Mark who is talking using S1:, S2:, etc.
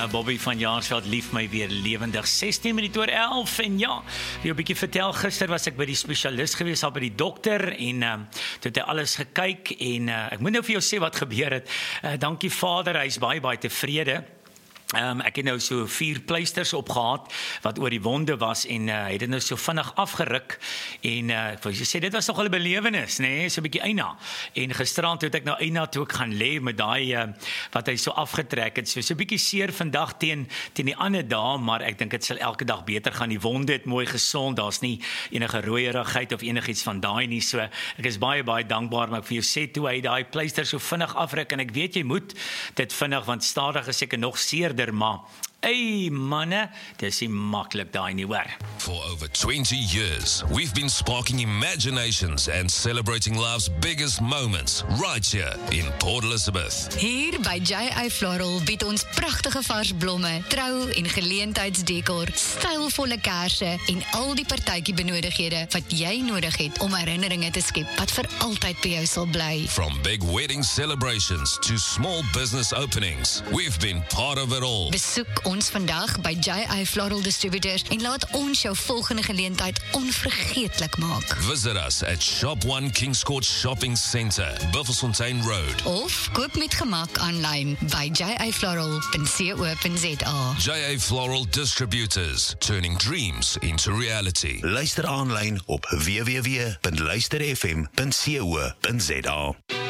S1: Bobby van Jaarsveld, lief my weer lewendig, 16 minute oor 11, en ja, jy 'n bietjie vertel, gister was ek by die spesialist gewees, al by die dokter, en toe het hy alles gekyk, en ek moet nou vir jou sê wat gebeur het, dankie Vader, hy is baie tevrede. Ek het nou so 4 pleisters opgehad wat oor die wonde was en het dit nou so vinnig afgeruk en jy sê dit was nogal 'n belewenis, nê, so 'n bietjie eina. En gisterand toe het ek nou eina toe ek gaan lê met daai wat hy so afgetrek het. So 'n bietjie seer vandag teen die ander dae, maar ek dink dit sal elke dag beter gaan. Die wonde het mooi gesond. Daar's nie enige rooierigheid of enigiets van daai nie. So ek is baie dankbaar, maar ek vir jou sê toe hy daai pleister so vinnig afruk en ek weet jy moet dit vinnig want stadig is seker nog seer. Maar, hey manne, dis nie maklik daai nie, hoor.
S2: For over 20 years, we've been sparking imaginations and celebrating life's biggest moments right here in Port Elizabeth.
S3: Hier by J.A. Floral bied ons pragtige vars blomme, trou- en geleentheidsdekor, stylvolle kersse en al die partytjie benodighede wat jy nodig het om herinneringe te skep wat vir altyd by jou sal bly.
S2: From big wedding celebrations to small business openings, we've been part of it all.
S3: Besoek ons vandag by J.A. Floral Distributors en laat ons jou volgende geleentheid onvergeetlik maak.
S2: Visit us at Shop 1 Kings Court Shopping Centre, Buffelsfontein Road.
S3: Of koop met gemak aanlyn by jafloral.co.za.
S2: J.A. Floral Distributors, turning dreams into reality.
S4: Luister aanlyn op www.luisterfm.co.za.